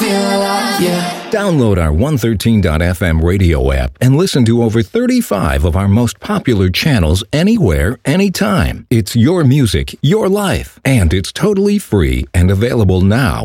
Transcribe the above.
feel alive, yeah. Download our 113.fm radio app and listen to over 35 of our most popular channels anywhere, anytime. It's your music, your life, and it's totally free and available now